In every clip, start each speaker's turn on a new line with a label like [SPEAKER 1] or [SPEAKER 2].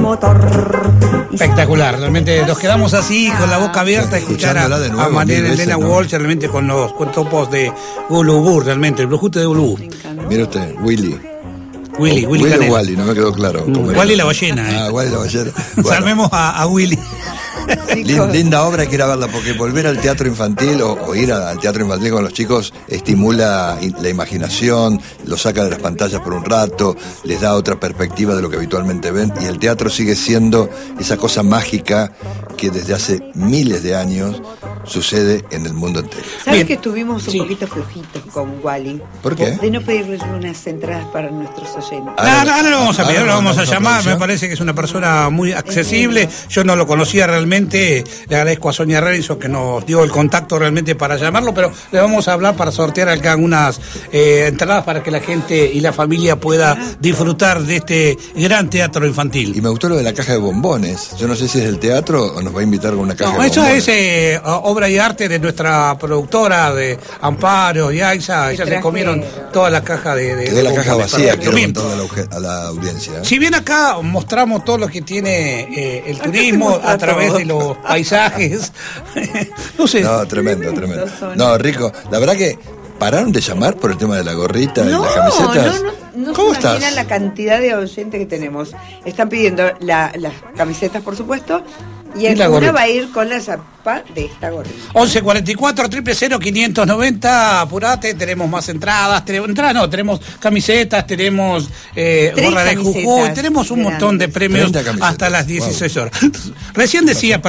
[SPEAKER 1] motor.
[SPEAKER 2] Espectacular, realmente nos quedamos así con la boca abierta a escuchar a María Elena Walsh, realmente con los topos de Gulubú, realmente, el brujute de Gulubú.
[SPEAKER 3] Mira usted, Willy
[SPEAKER 2] Canela.
[SPEAKER 3] Wally, no me quedó claro.
[SPEAKER 2] Wally la ballena.
[SPEAKER 3] Wally la ballena.
[SPEAKER 2] Bueno. Salvemos a Willy.
[SPEAKER 3] Linda obra, hay que ir a verla, porque volver al teatro infantil o ir al teatro infantil con los chicos estimula la imaginación, los saca de las pantallas por un rato, les da otra perspectiva de lo que habitualmente ven, y el teatro sigue siendo esa cosa mágica que desde hace miles de años sucede en el mundo entero.
[SPEAKER 1] ¿Sabes que estuvimos un poquito flojitos con Wally?
[SPEAKER 3] ¿Por qué?
[SPEAKER 1] De no pedirle unas entradas para nuestros oyentes.
[SPEAKER 2] No lo vamos a pedir, lo vamos a llamar. Me parece que es una persona muy accesible. Yo no lo conocía realmente. Le agradezco a Sonia Renzo que nos dio el contacto realmente para llamarlo, pero le vamos a hablar para sortear acá unas entradas para que la gente y la familia pueda disfrutar de este gran teatro infantil.
[SPEAKER 3] Y me gustó lo de la caja de bombones. Yo no sé si es el teatro o nos va a invitar con una caja de bombones.
[SPEAKER 2] No, eso es obra y arte de nuestra productora de Amparo y Aiza. Ellas se comieron toda la caja de
[SPEAKER 3] la caja vacía, quiero
[SPEAKER 2] bien
[SPEAKER 3] contarle a la audiencia.
[SPEAKER 2] Si bien acá mostramos todo lo que tiene el turismo a través de los paisajes. No sé.
[SPEAKER 3] No, tremendo. No, Rico, la verdad que pararon de llamar por el tema de la gorrita y las camisetas.
[SPEAKER 1] No
[SPEAKER 3] ¿Cómo
[SPEAKER 1] se imaginan
[SPEAKER 3] estás?
[SPEAKER 1] la cantidad de oyentes que tenemos. Están pidiendo las camisetas, por supuesto, y alguna va a ir con la zapa de esta gorrita.
[SPEAKER 2] 1144 000 590, apurate, tenemos más entradas, tenemos camisetas, tenemos gorra de Jujuy, tenemos un montón de premios hasta las 16 horas. Recién decía,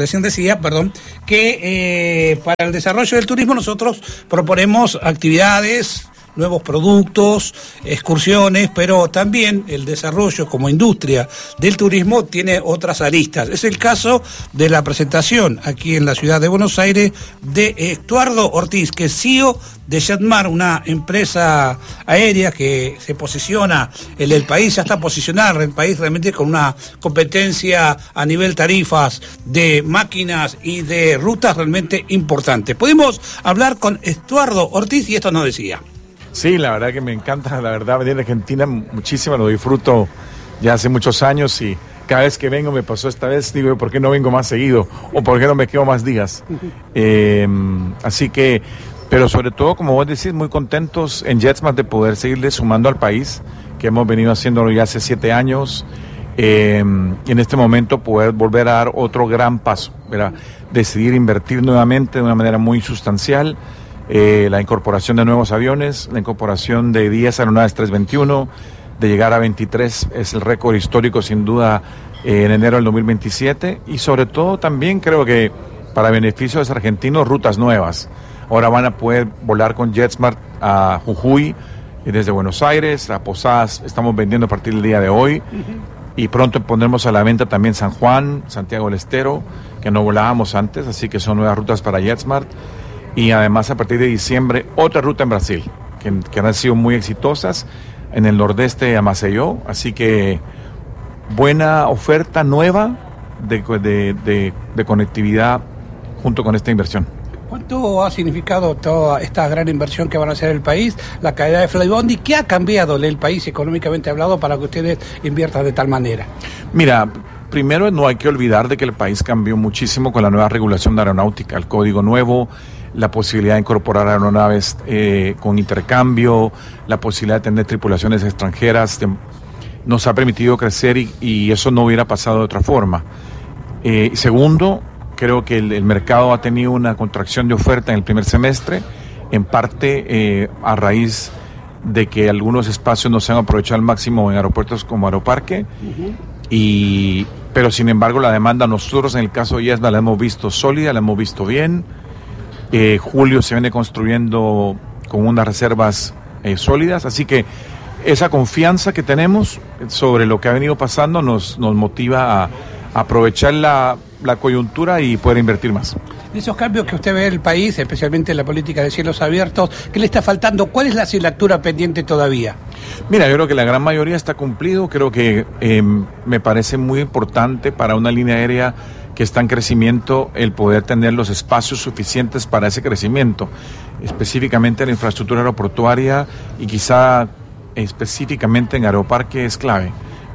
[SPEAKER 2] que para el desarrollo del turismo nosotros proponemos actividades, nuevos productos, excursiones, pero también el desarrollo como industria del turismo tiene otras aristas. Es el caso de la presentación aquí en la ciudad de Buenos Aires de Estuardo Ortiz, que es CEO de Jetmar, una empresa aérea que se posiciona en el país, ya está posicionada en el país realmente con una competencia a nivel tarifas de máquinas y de rutas realmente importante. Pudimos hablar con Estuardo Ortiz y esto nos decía.
[SPEAKER 4] Sí, la verdad que me encanta, la verdad, venir a Argentina muchísimo, lo disfruto ya hace muchos años y cada vez que vengo, me pasó esta vez, digo, ¿por qué no vengo más seguido? ¿O por qué no me quedo más días? Así que, pero sobre todo, como vos decís, muy contentos en JetSmart de poder seguirle sumando al país, que hemos venido haciéndolo ya hace 7 años, y en este momento poder volver a dar otro gran paso, ¿verdad? Decidir invertir nuevamente de una manera muy sustancial. La incorporación de nuevos aviones, la incorporación de 10 aeronaves 321, de llegar a 23 es el récord histórico sin duda en enero del 2027, y sobre todo también creo que para beneficio de los argentinos, rutas nuevas. Ahora van a poder volar con JetSmart a Jujuy desde Buenos Aires, a Posadas estamos vendiendo a partir del día de hoy, y pronto pondremos a la venta también San Juan, Santiago del Estero, que no volábamos antes, así que son nuevas rutas para JetSmart. Y además a partir de diciembre otra ruta en Brasil, que han sido muy exitosas en el nordeste a Maceió, así que buena oferta nueva de conectividad junto con esta inversión.
[SPEAKER 2] ¿Cuánto ha significado toda esta gran inversión que van a hacer el país, la caída de Flybondi? ¿Qué ha cambiado el país económicamente hablado para que ustedes inviertan de tal manera?
[SPEAKER 4] Mira, primero no hay que olvidar de que el país cambió muchísimo con la nueva regulación de aeronáutica, el código nuevo, la posibilidad de incorporar aeronaves con intercambio, la posibilidad de tener tripulaciones extranjeras, nos ha permitido crecer y eso no hubiera pasado de otra forma. Segundo, creo que el mercado ha tenido una contracción de oferta en el primer semestre, en parte a raíz de que algunos espacios no se han aprovechado al máximo en aeropuertos como Aeroparque, pero sin embargo la demanda nosotros en el caso de JetSmart la hemos visto sólida, la hemos visto bien. Julio se viene construyendo con unas reservas sólidas, así que esa confianza que tenemos sobre lo que ha venido pasando nos motiva a aprovechar la coyuntura y poder invertir más.
[SPEAKER 2] Esos cambios que usted ve en el país, especialmente en la política de cielos abiertos, ¿qué le está faltando? ¿Cuál es la asignatura pendiente todavía?
[SPEAKER 4] Mira, yo creo que la gran mayoría está cumplido, creo que me parece muy importante para una línea aérea que está en crecimiento el poder tener los espacios suficientes para ese crecimiento, específicamente la infraestructura aeroportuaria y quizá específicamente en Aeroparque es clave.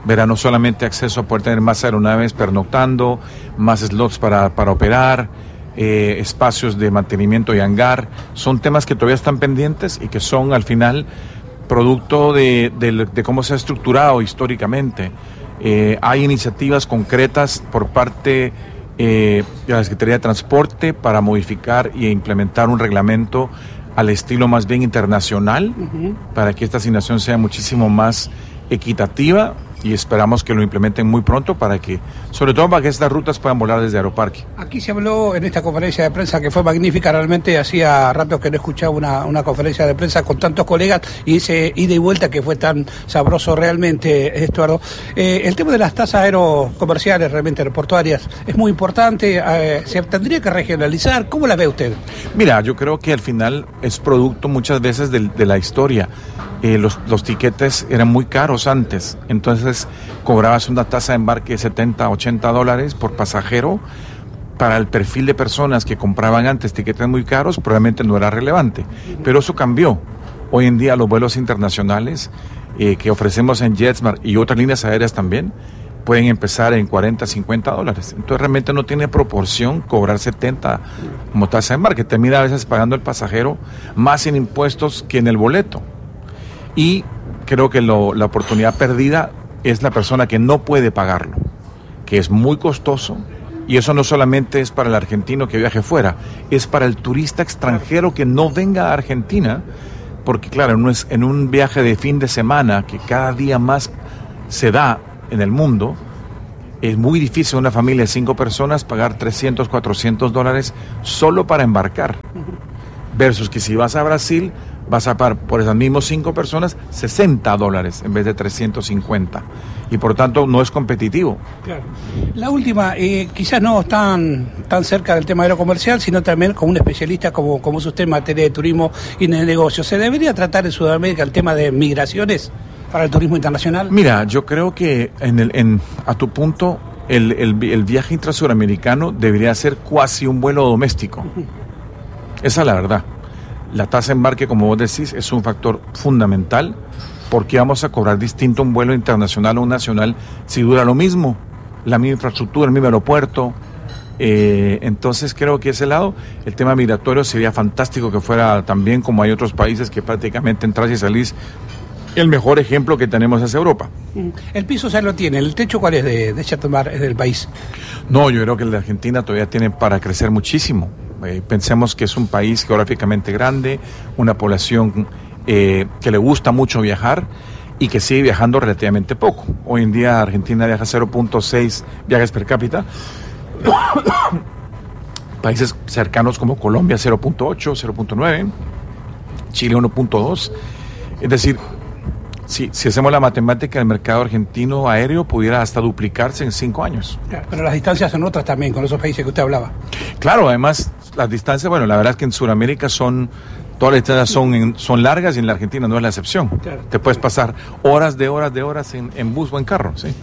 [SPEAKER 4] verá no solamente acceso a poder tener más aeronaves pernoctando, más slots para operar, espacios de mantenimiento y hangar. Son temas que todavía están pendientes y que son al final producto de cómo se ha estructurado históricamente. Hay iniciativas concretas por parte de la Secretaría de Transporte para modificar e implementar un reglamento al estilo más bien internacional, para que esta asignación sea muchísimo más equitativa, y esperamos que lo implementen muy pronto para que, sobre todo para que estas rutas puedan volar desde Aeroparque.
[SPEAKER 2] Aquí se habló en esta conferencia de prensa que fue magnífica, realmente hacía rato que no escuchaba una conferencia de prensa con tantos colegas y ese ida y vuelta que fue tan sabroso realmente, Estuardo. El tema de las tasas aerocomerciales, realmente aeroportuarias, es muy importante, se tendría que regionalizar. ¿Cómo la ve usted?
[SPEAKER 4] Mira, yo creo que al final es producto muchas veces de la historia. Los tiquetes eran muy caros antes, entonces cobrabas una tasa de embarque de $70, $80 por pasajero. Para el perfil de personas que compraban antes tiquetes muy caros, probablemente no era relevante, pero eso cambió. Hoy en día los vuelos internacionales que ofrecemos en JetSmart y otras líneas aéreas también pueden empezar en $40, $50. Entonces realmente no tiene proporción cobrar 70 como tasa de embarque. Termina a veces pagando el pasajero más en impuestos que en el boleto. Y creo que la oportunidad perdida es la persona que no puede pagarlo, que es muy costoso, y eso no solamente es para el argentino que viaje fuera, es para el turista extranjero que no venga a Argentina, porque claro, en un viaje de fin de semana que cada día más se da en el mundo, es muy difícil una familia de 5 personas pagar $300, $400 solo para embarcar, versus que si vas a Brasil vas a pagar por esas mismas 5 personas $60 en vez de 350, y por tanto no es competitivo.
[SPEAKER 2] Claro. La última, quizás no tan cerca del tema aerocomercial, sino también como un especialista como es usted en materia de turismo y de negocio. ¿Se debería tratar en Sudamérica el tema de migraciones para el turismo internacional?
[SPEAKER 4] Mira, yo creo que a tu punto el viaje intrasuramericano debería ser cuasi un vuelo doméstico. Esa es la verdad. La tasa de embarque, como vos decís, es un factor fundamental, porque vamos a cobrar distinto un vuelo internacional o un nacional si dura lo mismo, la misma infraestructura, el mismo aeropuerto. Entonces creo que ese lado, el tema migratorio, sería fantástico que fuera también como hay otros países que prácticamente entras y salís. El mejor ejemplo que tenemos es Europa.
[SPEAKER 2] El piso ya lo tiene, ¿el techo cuál es de Jetmar, es del país?
[SPEAKER 4] No, yo creo que el de Argentina todavía tiene para crecer muchísimo. Pensemos que es un país geográficamente grande, una población que le gusta mucho viajar y que sigue viajando relativamente poco. Hoy en día Argentina viaja 0.6 viajes per cápita. Países cercanos como Colombia 0.8, 0.9, Chile 1.2. Es decir, si hacemos la matemática, el mercado argentino aéreo pudiera hasta duplicarse en 5 años.
[SPEAKER 2] Claro, pero las distancias son otras también con esos países que usted hablaba.
[SPEAKER 4] Claro, además las distancias, bueno, la verdad es que en Sudamérica todas las distancias son largas, y en la Argentina no es la excepción. Claro. Te puedes pasar horas en bus o en carro, ¿sí?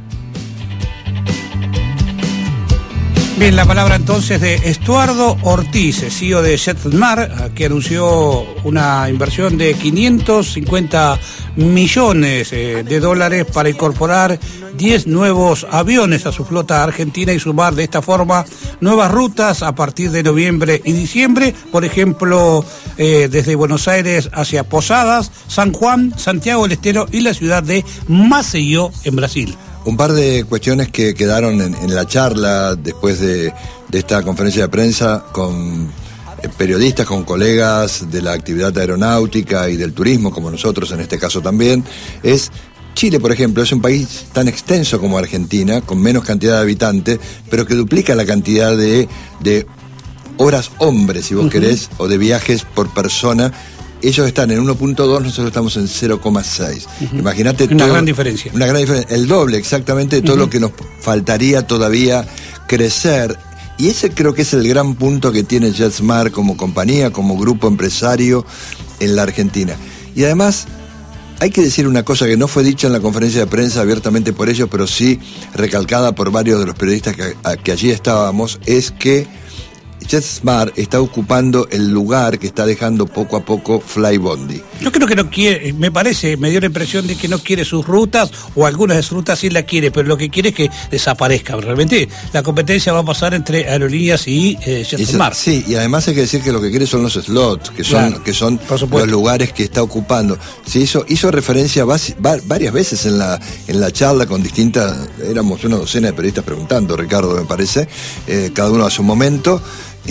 [SPEAKER 2] Bien, la palabra entonces de Estuardo Ortiz, CEO de JetSmart, que anunció una inversión de $550 millones de dólares para incorporar 10 nuevos aviones a su flota argentina y sumar de esta forma nuevas rutas a partir de noviembre y diciembre, por ejemplo, desde Buenos Aires hacia Posadas, San Juan, Santiago del Estero y la ciudad de Maceió en Brasil.
[SPEAKER 3] Un par de cuestiones que quedaron en la charla después de esta conferencia de prensa con periodistas, con colegas de la actividad aeronáutica y del turismo, como nosotros en este caso también, es Chile, por ejemplo, es un país tan extenso como Argentina, con menos cantidad de habitantes, pero que duplica la cantidad de horas hombre, si vos querés, o de viajes por persona. Ellos están en 1.2, nosotros estamos en 0.6. Imagínate
[SPEAKER 2] una gran diferencia.
[SPEAKER 3] Una gran diferencia, el doble exactamente de todo lo que nos faltaría todavía crecer. Y ese creo que es el gran punto que tiene JetSmart como compañía, como grupo empresario en la Argentina. Y además, hay que decir una cosa que no fue dicha en la conferencia de prensa abiertamente por ellos, pero sí recalcada por varios de los periodistas que allí estábamos, es que JetSmart está ocupando el lugar que está dejando poco a poco Flybondi.
[SPEAKER 2] Yo creo que no quiere, me dio la impresión de que no quiere sus rutas, o algunas de sus rutas sí la quiere, pero lo que quiere es que desaparezca. Realmente la competencia va a pasar entre Aerolíneas y JetSmart.
[SPEAKER 3] Sí, y además hay que decir que lo que quiere son los slots, que son los lugares que está ocupando. Se hizo referencia varias veces en la charla con distintas, éramos una docena de periodistas preguntando, Ricardo, me parece, cada uno a su momento.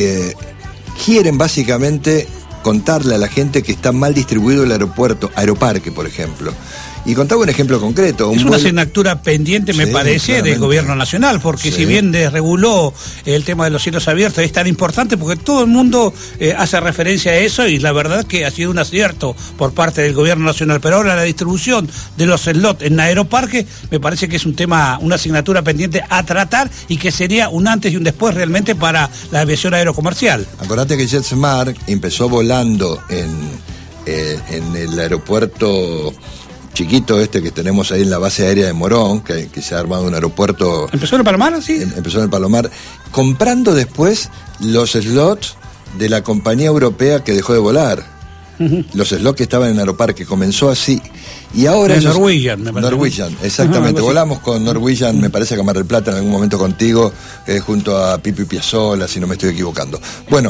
[SPEAKER 3] Quieren básicamente contarle a la gente que está mal distribuido el aeropuerto, Aeroparque, por ejemplo. Y contaba un ejemplo concreto.
[SPEAKER 2] Es una asignatura pendiente, me parece, claramente, del gobierno nacional, porque si bien desreguló el tema de los cielos abiertos, es tan importante porque todo el mundo hace referencia a eso, y la verdad que ha sido un acierto por parte del gobierno nacional. Pero ahora la distribución de los slots en Aeroparque me parece que es un tema, una asignatura pendiente a tratar, y que sería un antes y un después realmente para la aviación aerocomercial.
[SPEAKER 3] Acordate que JetSmart empezó volando en el aeropuerto chiquito que tenemos ahí en la base aérea de Morón, que se ha armado un aeropuerto.
[SPEAKER 2] ¿Empezó en el Palomar, sí?
[SPEAKER 3] Empezó en el Palomar, comprando después los slots de la compañía europea que dejó de volar. Los slots que estaban en Aeroparque, comenzó así. Y ahora
[SPEAKER 2] Norwegian, me parece.
[SPEAKER 3] Norwegian, exactamente. Volamos con Norwegian, me parece que a Mar del Plata en algún momento contigo, junto a Pipi Piazzolla, si no me estoy equivocando. Bueno,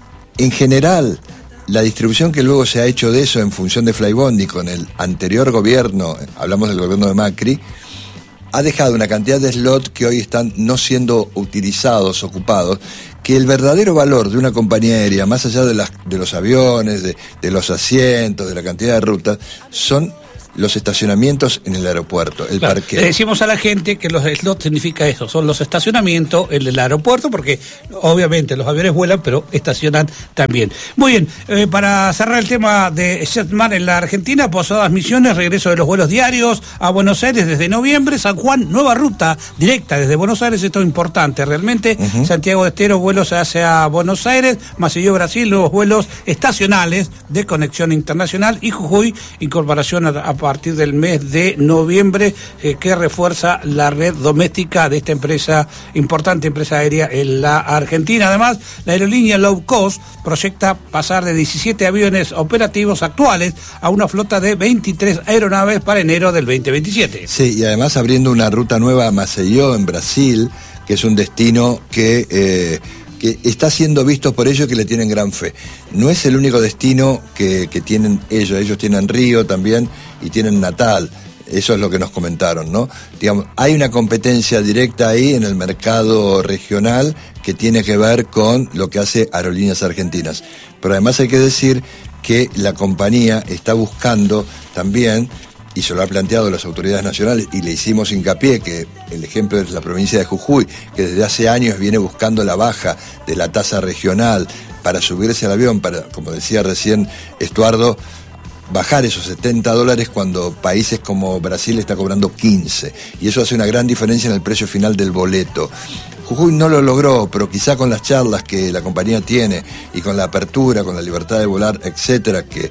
[SPEAKER 3] en general, la distribución que luego se ha hecho de eso en función de Flybondi con el anterior gobierno, hablamos del gobierno de Macri, ha dejado una cantidad de slots que hoy están no siendo utilizados, ocupados, que el verdadero valor de una compañía aérea, más allá de los aviones, de los asientos, de la cantidad de rutas, son los estacionamientos en el aeropuerto, el parqueo.
[SPEAKER 2] Le decimos a la gente que los slots significa eso, son los estacionamientos en el aeropuerto, porque obviamente los aviones vuelan, pero estacionan también. Muy bien, para cerrar el tema de JetSmart en la Argentina, Posadas Misiones, regreso de los vuelos diarios a Buenos Aires desde noviembre. San Juan, nueva ruta directa desde Buenos Aires, esto es importante realmente. Santiago de Estero, vuelos hacia Buenos Aires, Maceió, Brasil, nuevos vuelos estacionales de conexión internacional, y Jujuy, incorporación a partir del mes de noviembre, que refuerza la red doméstica de esta empresa, importante empresa aérea en la Argentina. Además, la aerolínea low cost proyecta pasar de 17 aviones operativos actuales a una flota de 23 aeronaves para enero del 2027.
[SPEAKER 3] Sí, y además abriendo una ruta nueva a Maceió, en Brasil, que es un destino que está siendo visto por ellos, que le tienen gran fe. No es el único destino que tienen ellos tienen Río también y tienen Natal, eso es lo que nos comentaron, ¿no? Digamos, hay una competencia directa ahí en el mercado regional que tiene que ver con lo que hace Aerolíneas Argentinas. Pero además hay que decir que la compañía está buscando también, y se lo ha planteado las autoridades nacionales, y le hicimos hincapié, que el ejemplo es la provincia de Jujuy, que desde hace años viene buscando la baja de la tasa regional para subirse al avión, para, como decía recién Estuardo, bajar esos $70 cuando países como Brasil está cobrando 15, y eso hace una gran diferencia en el precio final del boleto. Jujuy no lo logró, pero quizá con las charlas que la compañía tiene y con la apertura, con la libertad de volar, etcétera, que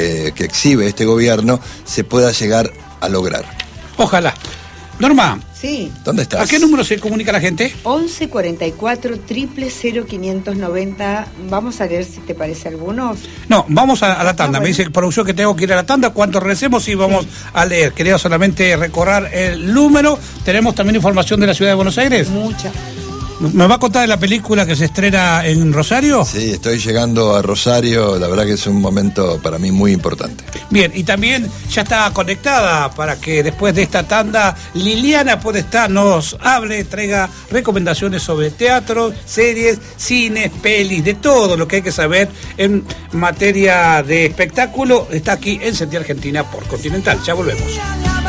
[SPEAKER 3] exhibe este gobierno, se pueda llegar a lograr.
[SPEAKER 2] Ojalá. Norma.
[SPEAKER 1] Sí.
[SPEAKER 3] ¿Dónde estás?
[SPEAKER 2] ¿A qué número se comunica la gente?
[SPEAKER 1] 11 44 000 590. Vamos a leer si te parece algunos.
[SPEAKER 2] No, vamos a la tanda. Me dice producción que tengo que ir a la tanda. Cuando regresemos y vamos a leer. Quería solamente recordar el número. Tenemos también información de la ciudad de Buenos Aires.
[SPEAKER 1] Mucha.
[SPEAKER 2] ¿Me va a contar de la película que se estrena en Rosario?
[SPEAKER 3] Sí, estoy llegando a Rosario, la verdad que es un momento para mí muy importante.
[SPEAKER 2] Bien, y también ya está conectada para que después de esta tanda Liliana Podestá nos hable, traiga recomendaciones sobre teatro, series, cines, pelis, de todo lo que hay que saber en materia de espectáculo. Está aquí en Sentir Argentina por Continental. Ya volvemos.